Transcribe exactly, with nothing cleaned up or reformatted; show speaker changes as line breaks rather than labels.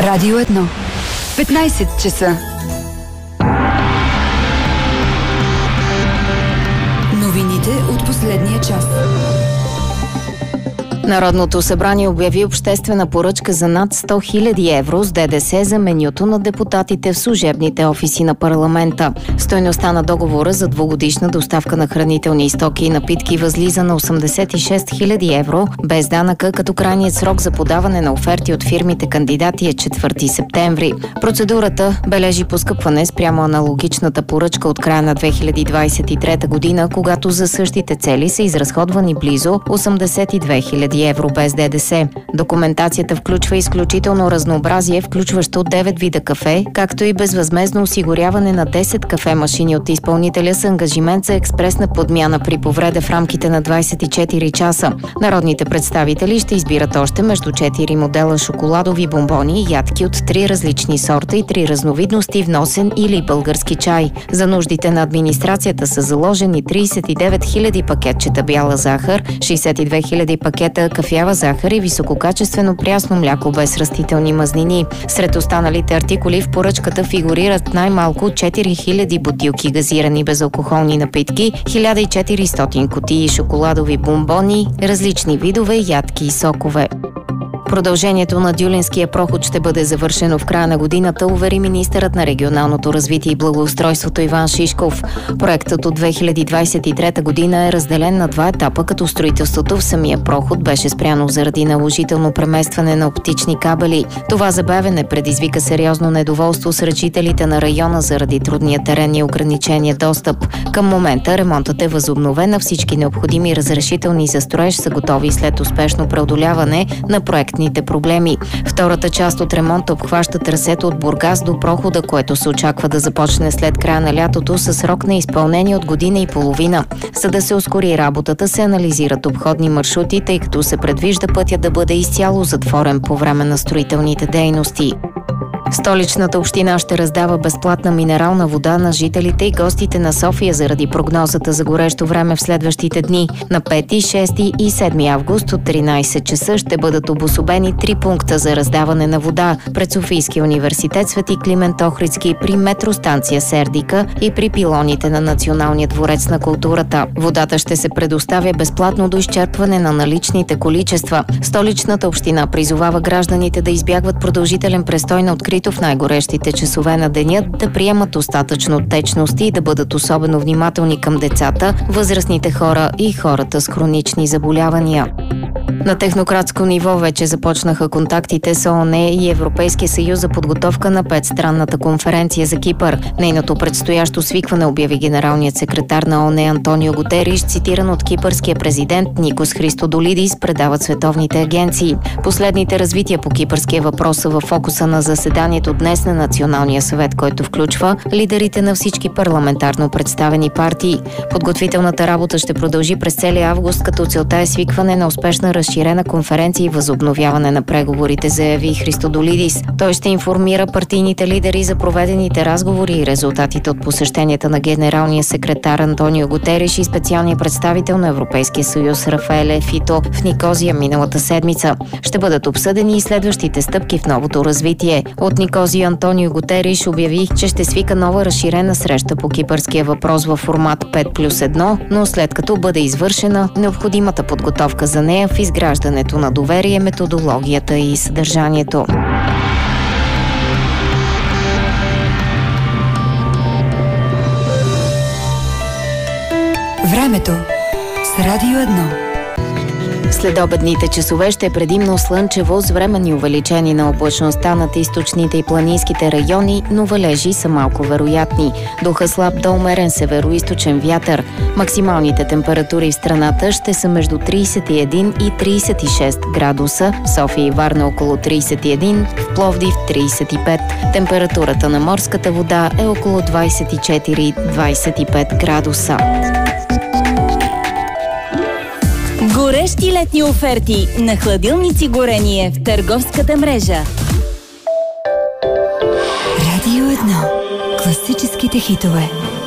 Радио едно. петнайсет часа. Новините от последния час.
Народното събрание обяви обществена поръчка за над сто хиляди евро с ДДС за менюто на депутатите в служебните офиси на парламента. Стойността на договора за двугодишна доставка на хранителни стоки и напитки възлиза на осемдесет и шест хиляди евро, без данъка, като крайният срок за подаване на оферти от фирмите кандидати е четвърти септември. Процедурата бележи поскъпване спрямо аналогичната поръчка от края на две хиляди двайсет и трета година, когато за същите цели са изразходвани близо осемдесет и две хиляди евро без ДДС. Документацията включва изключително разнообразие, включващо девет вида кафе, както и безвъзмездно осигуряване на десет кафе машини от изпълнителя с ангажимент за експресна подмяна при повреда в рамките на двайсет и четири часа. Народните представители ще избират още между четири модела шоколадови бомбони и ядки от три различни сорта и три разновидности вносен или български чай. За нуждите на администрацията са заложени трийсет и девет хиляди пакетчета бяла захар, шейсет и две хиляди пакета кафява захар и висококачествено прясно мляко без растителни мазнини. Сред останалите артикули в поръчката фигурират най-малко четири хиляди бутилки газирани безалкохолни напитки, хиляда и четиристотин кутии шоколадови бомбони, различни видове ядки и сокове. Продължението на Дюлинския проход ще бъде завършено в края на годината, увери министърът на регионалното развитие и благоустройството Иван Шишков. Проектът от две хиляди двайсет и трета година е разделен на два етапа, като строителството в самия проход беше спряно заради наложително преместване на оптични кабели. Това забавяне предизвика сериозно недоволство сред жителите на района заради трудния терен и ограничения достъп. Към момента ремонтът е възобновен, а всички необходими разрешителни за строеж са готови след успешно преодоляване на проект проблеми. Втората част от ремонта обхваща трасето от Бургас до прохода, което се очаква да започне след края на лятото със срок на изпълнение от година и половина. За да се ускори работата, се анализират обходни маршрути, тъй като се предвижда пътя да бъде изцяло затворен по време на строителните дейности. Столичната община ще раздава безплатна минерална вода на жителите и гостите на София заради прогнозата за горещо време в следващите дни. На пети, шести и седми август от тринайсет часа ще бъдат обособени три пункта за раздаване на вода пред Софийския университет Свети Климент Охридски, при метростанция Сердика и при пилоните на Националния дворец на културата. Водата ще се предоставя безплатно до изчерпване на наличните количества. Столичната община призовава гражданите да избягват продължителен престой на открито в най-горещите часове на деня, да приемат достатъчно течности и да бъдат особено внимателни към децата, възрастните хора и хората с хронични заболявания. На технократско ниво вече започнаха контактите с ООН и Европейския съюз за подготовка на петстранната конференция за Кипър. Нейното предстоящо свикване обяви генералният секретар на ООН Антонио Гутериш, цитиран от кипърския президент Никос Христодолидис, предават световните агенции. Последните развития по кипърския въпрос са в фокуса на заседанието днес на Националния съвет, който включва лидерите на всички парламентарно представени партии. Подготвителната работа ще продължи през целия август, като целта е свикване на успешна разширена конференция и възобновяване на преговорите, заяви Христодолидис. Той ще информира партийните лидери за проведените разговори и резултатите от посещенията на генералния секретар Антонио Гутериш и специалния представител на Европейския съюз Рафаеле Фито в Никозия миналата седмица. Ще бъдат обсъдени и следващите стъпки в новото развитие. От Никозия Антонио Гутериш обяви, че ще свика нова разширена среща по кипърския въпрос във формат пет плюс едно, но след като бъде извършена необходимата подготовка за нея в изграждането на доверие, методологията и съдържанието.
Времето с Радио едно.
Следобедните часове ще е предимно слънчево с временни увеличения на облачността над източните и планинските райони, но валежи са малко вероятни. Духа слаб до умерен североизточен вятър. Максималните температури в страната ще са между трийсет и един и трийсет и шест градуса, в София и Варна около трийсет и един, в Пловдив трийсет и пет. Температурата на морската вода е около двайсет и четири до двайсет и пет градуса.
Горещи летни оферти на хладилници горение в търговската мрежа.
Радио едно. Класическите хитове.